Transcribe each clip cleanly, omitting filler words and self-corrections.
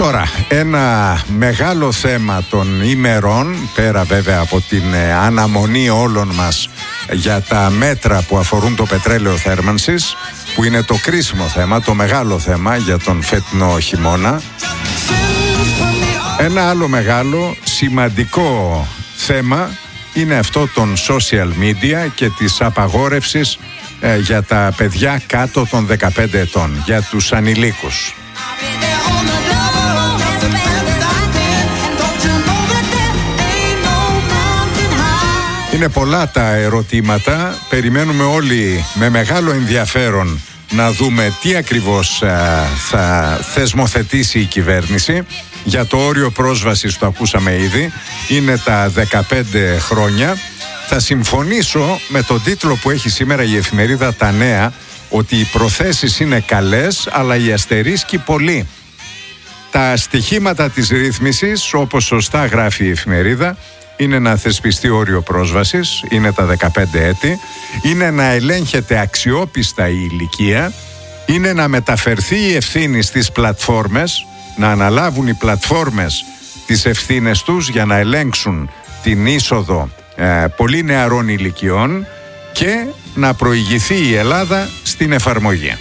Τώρα, ένα μεγάλο θέμα των ημερών, πέρα βέβαια από την αναμονή όλων μας για τα μέτρα που αφορούν το πετρέλαιο θέρμανσης, που είναι το κρίσιμο θέμα, το μεγάλο θέμα για τον φετινό χειμώνα. Ένα άλλο μεγάλο, σημαντικό θέμα είναι αυτό των social media και της απαγόρευσης για τα παιδιά κάτω των 15 ετών, για τους ανηλίκους. Είναι πολλά τα ερωτήματα, περιμένουμε όλοι με μεγάλο ενδιαφέρον να δούμε τι ακριβώς θα θεσμοθετήσει η κυβέρνηση. Για το όριο πρόσβασης το ακούσαμε ήδη, είναι τα 15 χρόνια. Θα συμφωνήσω με τον τίτλο που έχει σήμερα η εφημερίδα Τα Νέα, ότι οι προθέσεις είναι καλές, αλλά οι αστερίσκοι πολλοί. Τα στοιχήματα της ρύθμισης, όπως σωστά γράφει η εφημερίδα, είναι να θεσπιστεί όριο πρόσβασης, είναι τα 15 έτη, είναι να ελέγχεται αξιόπιστα η ηλικία, είναι να μεταφερθεί η ευθύνη στις πλατφόρμες, να αναλάβουν οι πλατφόρμες τις ευθύνες τους για να ελέγξουν την είσοδο πολύ νεαρών ηλικιών και να προηγηθεί η Ελλάδα στην εφαρμογή.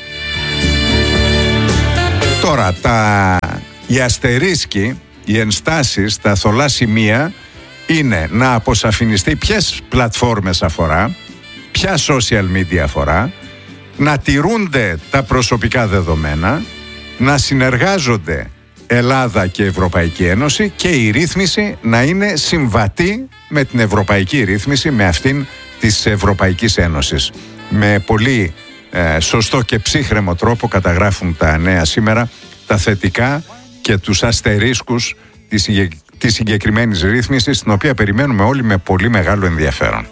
Τώρα, οι αστερίσκοι, οι ενστάσεις, τα θολά σημεία είναι να αποσαφινιστεί ποιες πλατφόρμες αφορά, ποια social media αφορά, να τηρούνται τα προσωπικά δεδομένα, να συνεργάζονται Ελλάδα και Ευρωπαϊκή Ένωση και η ρύθμιση να είναι συμβατή με την ευρωπαϊκή ρύθμιση, με αυτήν της Ευρωπαϊκής Ένωσης. Με πολύ σωστό και ψύχρεμο τρόπο καταγράφουν τα Νέα σήμερα τα θετικά και τους αστερίσκους της συγκεκριμένης ρύθμισης, την οποία περιμένουμε όλοι με πολύ μεγάλο ενδιαφέρον.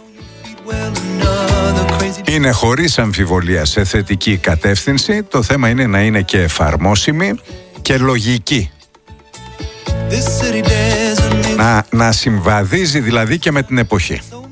Είναι χωρίς αμφιβολία σε θετική κατεύθυνση, το θέμα είναι να είναι και εφαρμόσιμη και λογική. Να συμβαδίζει δηλαδή και με την εποχή.